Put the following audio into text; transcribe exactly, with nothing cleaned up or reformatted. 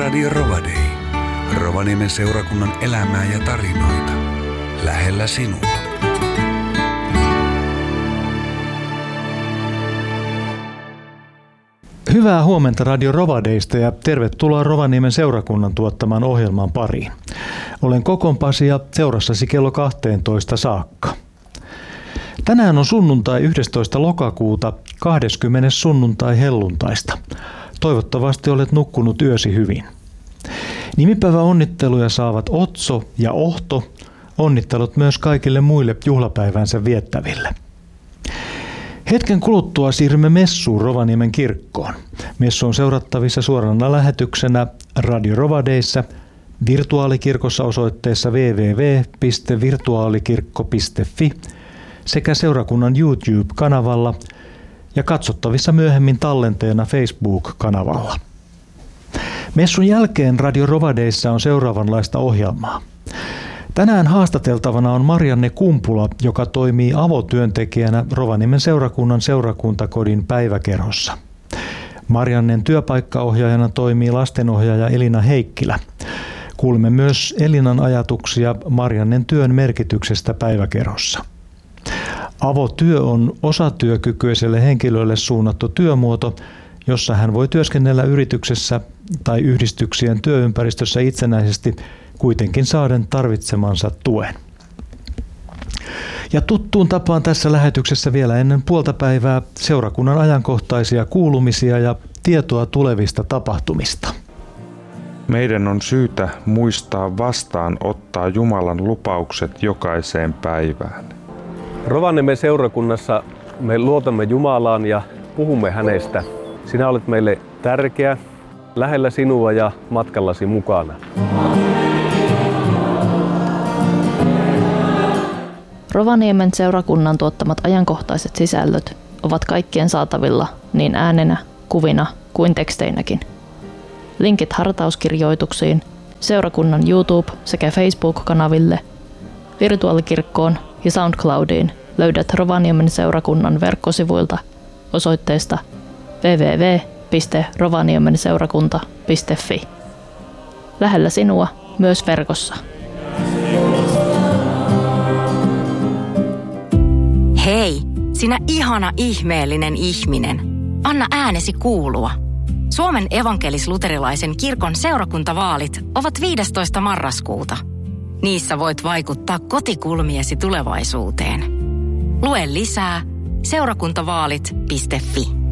Radio Rovadei. Rovaniemen seurakunnan elämää ja tarinoita. Lähellä sinua. Hyvää huomenta Radio Rovadeista ja tervetuloa Rovaniemen seurakunnan tuottaman ohjelman pariin. Olen Kokon Pasi ja seurassasi kello kahteentoista saakka. Tänään on sunnuntai yhdestoista lokakuuta, kahdeskymmenes sunnuntai helluntaista. Toivottavasti olet nukkunut yösi hyvin. Nimipäivä onnitteluja saavat Otso ja Ohto. Onnittelut myös kaikille muille juhlapäivänsä viettäville. Hetken kuluttua siirrymme messuun Rovaniemen kirkkoon. Messu on seurattavissa suorana lähetyksenä Radio Rovadeissa, virtuaalikirkossa osoitteessa double-u double-u double-u piste virtuaalikirkko piste fi sekä seurakunnan YouTube-kanavalla ja katsottavissa myöhemmin tallenteena Facebook-kanavalla. Messun jälkeen Radio Rovadeissa on seuraavanlaista ohjelmaa. Tänään haastateltavana on Marianne Kumpula, joka toimii avotyöntekijänä Rovaniemen seurakunnan seurakuntakodin päiväkerhossa. Mariannen työpaikkaohjaajana toimii lastenohjaaja Elina Heikkilä. Kuulemme myös Elinan ajatuksia Mariannen työn merkityksestä päiväkerhossa. Avotyö on osatyökykyiselle henkilölle suunnattu työmuoto, jossa hän voi työskennellä yrityksessä tai yhdistyksien työympäristössä itsenäisesti, kuitenkin saaden tarvitsemansa tuen. Ja tuttuun tapaan tässä lähetyksessä vielä ennen puolta päivää seurakunnan ajankohtaisia kuulumisia ja tietoa tulevista tapahtumista. Meidän on syytä muistaa vastaanottaa Jumalan lupaukset jokaiseen päivään. Rovaniemen seurakunnassa me luotamme Jumalaan ja puhumme hänestä. Sinä olet meille tärkeä, lähellä sinua ja matkallasi mukana. Rovaniemen seurakunnan tuottamat ajankohtaiset sisällöt ovat kaikkien saatavilla niin äänenä, kuvina kuin teksteinäkin. Linkit hartauskirjoituksiin, seurakunnan YouTube- sekä Facebook-kanaville, virtuaalikirkkoon ja SoundCloudiin löydät Rovaniemen seurakunnan verkkosivuilta osoitteesta double-u double-u double-u piste rovaniemenseurakunta piste fi. Lähellä sinua myös verkossa. Hei, sinä ihana ihmeellinen ihminen. Anna äänesi kuulua. Suomen evankelis-luterilaisen kirkon seurakuntavaalit ovat viidestoista marraskuuta. Niissä voit vaikuttaa kotikulmiesi tulevaisuuteen. Lue lisää seurakuntavaalit piste fi.